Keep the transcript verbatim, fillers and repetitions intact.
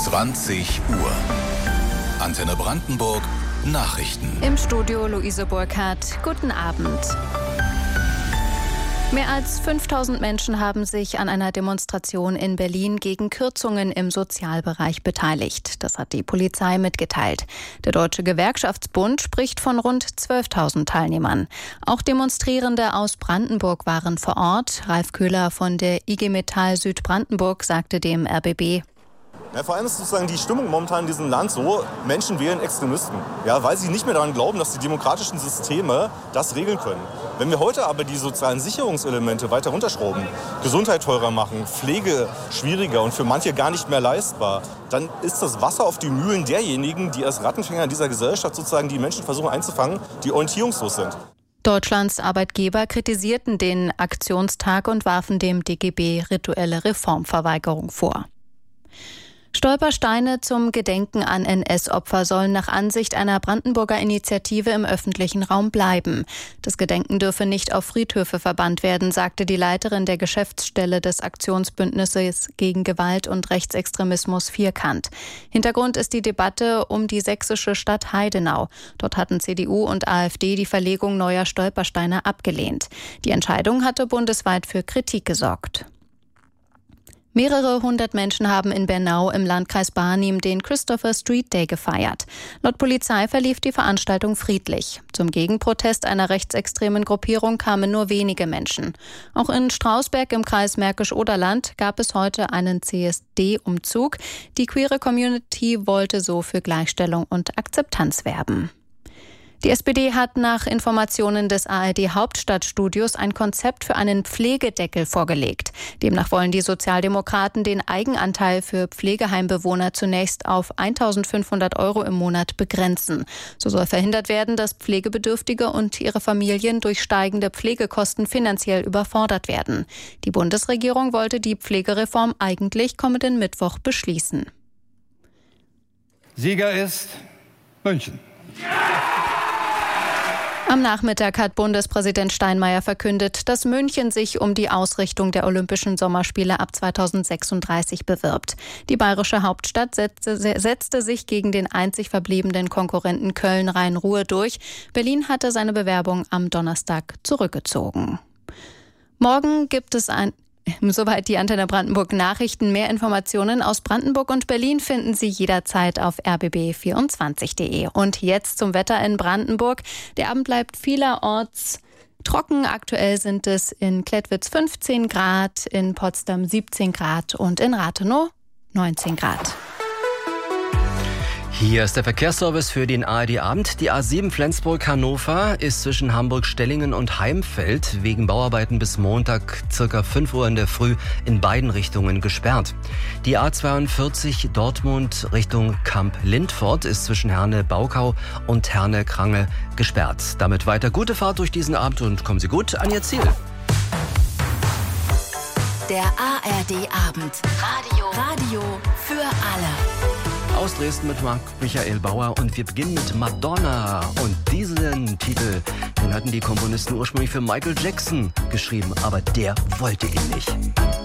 zwanzig Uhr. Antenne Brandenburg Nachrichten. Im Studio Luise Burkhardt. Guten Abend. Mehr als fünftausend Menschen haben sich an einer Demonstration in Berlin gegen Kürzungen im Sozialbereich beteiligt. Das hat die Polizei mitgeteilt. Der Deutsche Gewerkschaftsbund spricht von rund zwölftausend Teilnehmern. Auch Demonstrierende aus Brandenburg waren vor Ort. Ralf Köhler von der I G Metall Südbrandenburg sagte dem R B B: Ja, vor allem ist sozusagen die Stimmung momentan in diesem Land so, Menschen wählen Extremisten, ja, weil sie nicht mehr daran glauben, dass die demokratischen Systeme das regeln können. Wenn wir heute aber die sozialen Sicherungselemente weiter runterschrauben, Gesundheit teurer machen, Pflege schwieriger und für manche gar nicht mehr leistbar, dann ist das Wasser auf die Mühlen derjenigen, die als Rattenfänger dieser Gesellschaft sozusagen die Menschen versuchen einzufangen, die orientierungslos sind. Deutschlands Arbeitgeber kritisierten den Aktionstag und warfen dem D G B rituelle Reformverweigerung vor. Stolpersteine zum Gedenken an N S-Opfer sollen nach Ansicht einer Brandenburger Initiative im öffentlichen Raum bleiben. Das Gedenken dürfe nicht auf Friedhöfe verbannt werden, sagte die Leiterin der Geschäftsstelle des Aktionsbündnisses gegen Gewalt und Rechtsextremismus Vierkant. Hintergrund ist die Debatte um die sächsische Stadt Heidenau. Dort hatten C D U und A f D die Verlegung neuer Stolpersteine abgelehnt. Die Entscheidung hatte bundesweit für Kritik gesorgt. Mehrere hundert Menschen haben in Bernau im Landkreis Barnim den Christopher Street Day gefeiert. Laut Polizei verlief die Veranstaltung friedlich. Zum Gegenprotest einer rechtsextremen Gruppierung kamen nur wenige Menschen. Auch in Strausberg im Kreis Märkisch-Oderland gab es heute einen C S D-Umzug. Die queere Community wollte so für Gleichstellung und Akzeptanz werben. Die S P D hat nach Informationen des A R D-Hauptstadtstudios ein Konzept für einen Pflegedeckel vorgelegt. Demnach wollen die Sozialdemokraten den Eigenanteil für Pflegeheimbewohner zunächst auf eintausendfünfhundert Euro im Monat begrenzen. So soll verhindert werden, dass Pflegebedürftige und ihre Familien durch steigende Pflegekosten finanziell überfordert werden. Die Bundesregierung wollte die Pflegereform eigentlich kommenden Mittwoch beschließen. Sieger ist München. Am Nachmittag hat Bundespräsident Steinmeier verkündet, dass München sich um die Ausrichtung der Olympischen Sommerspiele ab zweitausendsechsunddreißig bewirbt. Die bayerische Hauptstadt setzte, setzte sich gegen den einzig verbliebenen Konkurrenten Köln-Rhein-Ruhr durch. Berlin hatte seine Bewerbung am Donnerstag zurückgezogen. Morgen gibt es ein Soweit die Antenne Brandenburg Nachrichten. Mehr Informationen aus Brandenburg und Berlin finden Sie jederzeit auf r b b vierundzwanzig punkt d e. Und jetzt zum Wetter in Brandenburg. Der Abend bleibt vielerorts trocken. Aktuell sind es in Klettwitz fünfzehn Grad, in Potsdam siebzehn Grad und in Rathenow neunzehn Grad. Hier ist der Verkehrsservice für den A R D-Abend. Die A sieben Flensburg-Hannover ist zwischen Hamburg-Stellingen und Heimfeld wegen Bauarbeiten bis Montag circa fünf Uhr in der Früh in beiden Richtungen gesperrt. Die A zweiundvierzig Dortmund Richtung Kamp-Lindfort ist zwischen Herne-Baukau und Herne-Krange gesperrt. Damit weiter gute Fahrt durch diesen Abend und kommen Sie gut an Ihr Ziel. Der A R D-Abend. Radio. Radio für alle. Aus Dresden mit Marc Michael Bauer und wir beginnen mit Madonna. Und diesen Titel, den hatten die Komponisten ursprünglich für Michael Jackson geschrieben, aber der wollte ihn nicht.